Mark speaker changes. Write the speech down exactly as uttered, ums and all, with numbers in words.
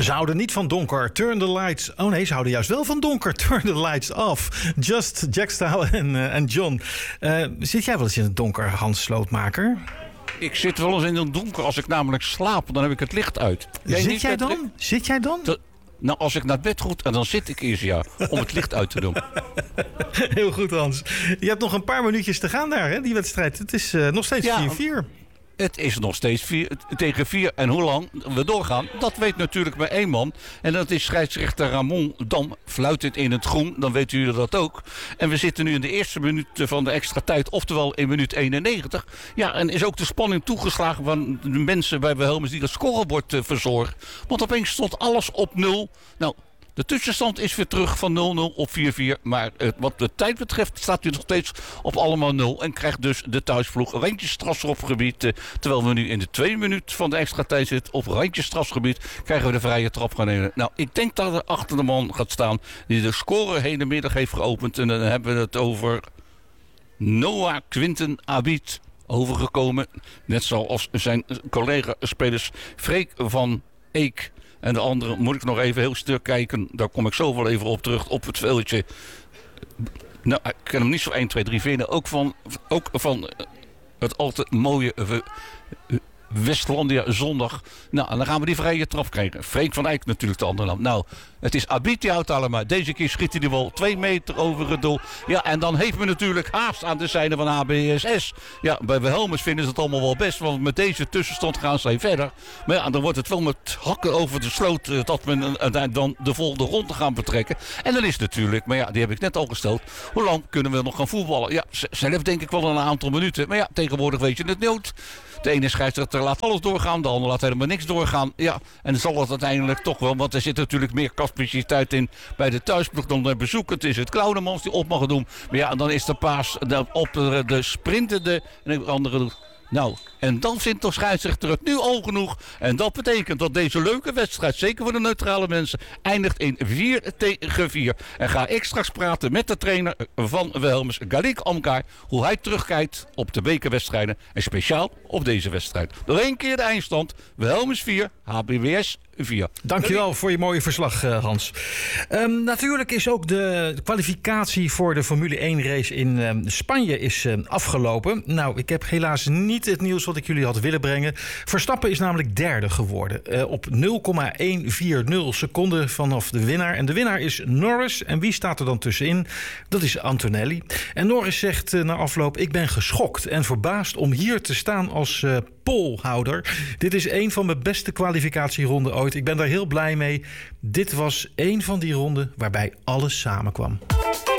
Speaker 1: Ze houden niet van donker. Turn the lights... Oh nee, ze houden juist wel van donker. Turn the lights off. Just, Jack Stouw en, uh, en John. Uh, zit jij wel eens in het donker, Hans Slootmaker?
Speaker 2: Ik zit wel eens in het donker. Als ik namelijk slaap, dan heb ik het licht uit.
Speaker 1: Jij zit jij dan? Ik... Zit jij dan?
Speaker 2: De... Nou, als ik naar bed goed, en dan zit ik eerst, ja, om het licht uit te doen.
Speaker 1: Heel goed, Hans. Je hebt nog een paar minuutjes te gaan daar, hè, die wedstrijd. Het is uh, nog steeds vier vier. Ja.
Speaker 2: Het is nog steeds vier tegen vier. En hoe lang we doorgaan, dat weet natuurlijk maar één man. En dat is scheidsrechter Ramon Dam. Fluit het in het groen, dan weten jullie dat ook. En we zitten nu in de eerste minuut van de extra tijd. Oftewel in minuut eenennegentig. Ja, en is ook de spanning toegeslagen van de mensen bij Wilhelmus die het scorebord uh, verzorgen. Want opeens stond alles op nul. Nou... De tussenstand is weer terug van nul nul op vier vier. Maar uh, wat de tijd betreft staat hij nog steeds op allemaal nul. En krijgt dus de thuisploeg randje strafschopgebied. Uh, terwijl we nu in de tweede minuut van de extra tijd zitten. Op randje strafgebied krijgen we de vrije trap gaan nemen. Nou, ik denk dat er achter de man gaat staan die de score hedendmiddag heeft geopend. En dan hebben we het over Noah Quinten Abid overgekomen. Net zoals zijn collega-spelers Freek van Eek. En de andere moet ik nog even heel stuk kijken. Daar kom ik zo wel even op terug. Op het veldje. Nou, ik kan hem niet zo één, twee, drie vinden. Ook van, ook van het altijd mooie Westlandia zondag. Nou, en dan gaan we die vrije trap krijgen. Freek van Eyck natuurlijk de andere naam. Nou, het is Abid die houdt allemaal. Deze keer schiet hij de bal twee meter over het doel. Ja, en dan heeft men natuurlijk haast aan de zijde van H B S S. Ja, bij Wilhelmus vinden ze het allemaal wel best. Want met deze tussenstand gaan zij verder. Maar ja, dan wordt het wel met hakken over de sloot. Dat men dan de volgende ronde gaan betrekken. En dan is het natuurlijk, maar ja, die heb ik net al gesteld. Hoe lang kunnen we nog gaan voetballen? Ja, zelf denk ik wel een aantal minuten. Maar ja, tegenwoordig weet je het nooit. De ene scheidsrechter laat alles doorgaan, de andere laat helemaal niks doorgaan. Ja, en dan zal het uiteindelijk toch wel, want er zit natuurlijk meer capaciteit in bij de thuisploeg dan de bezoek. Het is het Klaunemans die op mag doen. Maar ja, dan is de paas de, op de, de sprintende en de andere doet. Nou, en dan vindt de scheidsrechter het nu al genoeg. En dat betekent dat deze leuke wedstrijd, zeker voor de neutrale mensen, eindigt in vier tegen vier. En ga ik straks praten met de trainer van Wilhelmus, Galik Amkar, hoe hij terugkijkt op de bekerwedstrijden. En speciaal op deze wedstrijd. Nog één keer de eindstand. Wilhelmus vier, H B W S vier.
Speaker 1: Dankjewel voor je mooie verslag, Hans. Um, natuurlijk is ook de kwalificatie voor de Formule één race in um, Spanje is um, afgelopen. Nou, ik heb helaas niet het nieuws wat ik jullie had willen brengen. Verstappen is namelijk derde geworden. Uh, op nul komma honderdveertig seconden vanaf de winnaar. En de winnaar is Norris. En wie staat er dan tussenin? Dat is Antonelli. En Norris zegt uh, na afloop: ik ben geschokt en verbaasd om hier te staan als uh, polehouder. Dit is een van mijn beste kwalificatieronden ooit. Ik ben daar heel blij mee. Dit was een van die ronden waarbij alles samenkwam.